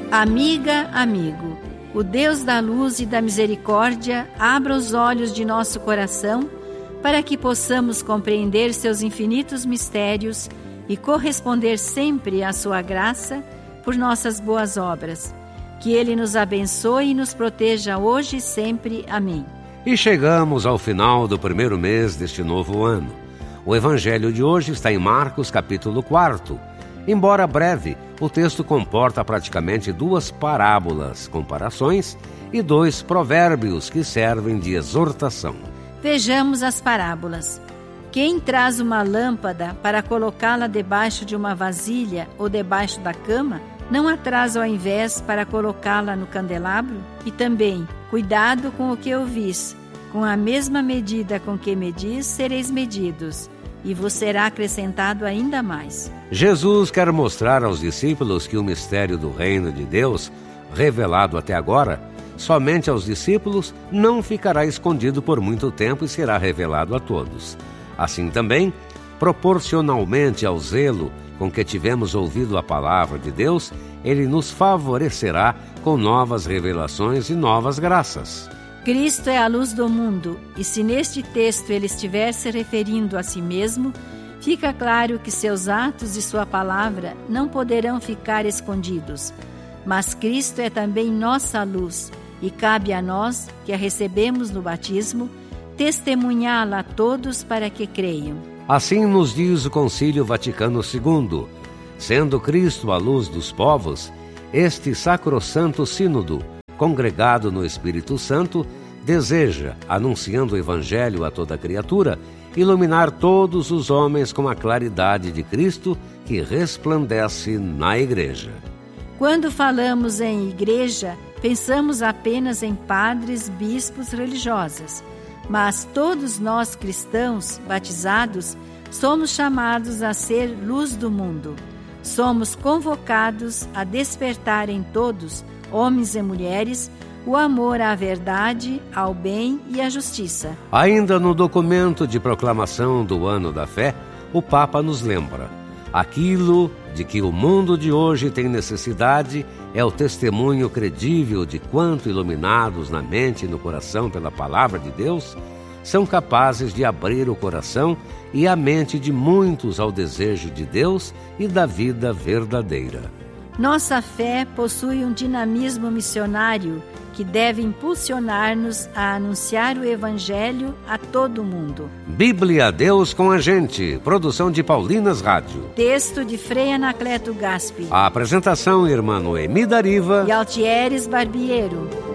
Amiga, amigo, o Deus da luz e da misericórdia abra os olhos de nosso coração para que possamos compreender seus infinitos mistérios e corresponder sempre à sua graça por nossas boas obras. Que Ele nos abençoe e nos proteja hoje e sempre. Amém. E chegamos ao final do primeiro mês deste novo ano. O evangelho de hoje está em Marcos, capítulo 4. Embora breve, o texto comporta praticamente 2 parábolas, comparações, e 2 provérbios que servem de exortação. Vejamos as parábolas. Quem traz uma lâmpada para colocá-la debaixo de uma vasilha ou debaixo da cama, não a traz ao invés para colocá-la no candelabro? E também, cuidado com o que ouvis. Com a mesma medida com que medis, sereis medidos, e vos será acrescentado ainda mais. Jesus quer mostrar aos discípulos que o mistério do reino de Deus, revelado até agora, somente aos discípulos, não ficará escondido por muito tempo e será revelado a todos. Assim também, proporcionalmente ao zelo com que tivemos ouvido a palavra de Deus, Ele nos favorecerá com novas revelações e novas graças. Cristo é a luz do mundo, e se neste texto Ele estiver se referindo a si mesmo, fica claro que seus atos e sua palavra não poderão ficar escondidos. Mas Cristo é também nossa luz, e cabe a nós, que a recebemos no batismo, testemunhá-la a todos para que creiam. Assim nos diz o Concílio Vaticano II, sendo Cristo a luz dos povos, este sacrossanto sínodo, congregado no Espírito Santo, deseja, anunciando o Evangelho a toda criatura, iluminar todos os homens com a claridade de Cristo que resplandece na Igreja. Quando falamos em igreja, pensamos apenas em padres, bispos, religiosas. Mas todos nós cristãos, batizados, somos chamados a ser luz do mundo. Somos convocados a despertar em todos, homens e mulheres, o amor à verdade, ao bem e à justiça. Ainda no documento de proclamação do Ano da Fé, o Papa nos lembra: aquilo de que o mundo de hoje tem necessidade é o testemunho credível de quanto, iluminados na mente e no coração pela palavra de Deus, são capazes de abrir o coração e a mente de muitos ao desejo de Deus e da vida verdadeira. Nossa fé possui um dinamismo missionário que deve impulsionar-nos a anunciar o Evangelho a todo mundo. Bíblia, Deus com a gente. Produção de Paulinas Rádio. Texto de Frei Anacleto Gaspi. A apresentação, irmã Noemi Dariva e Altieres Barbiero.